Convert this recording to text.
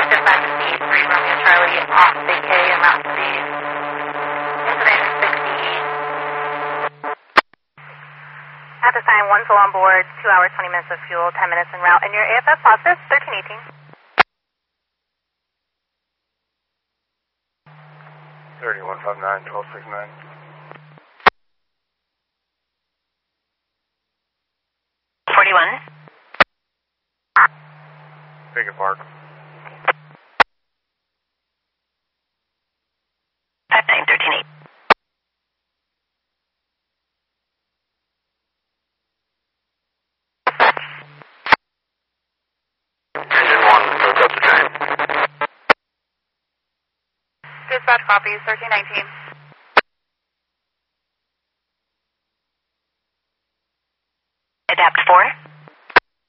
dispatch to 3 Romeo Charlie off vacay and route speed. Incident is 68. At this time, 1 full on board, 2 hours, 20 minutes of fuel, 10 minutes en route, and your AFF positive, 1318. 3159, 1269. Take it, Park. 5913. Engine 1, hook up the train. Dispatch copies, 1319.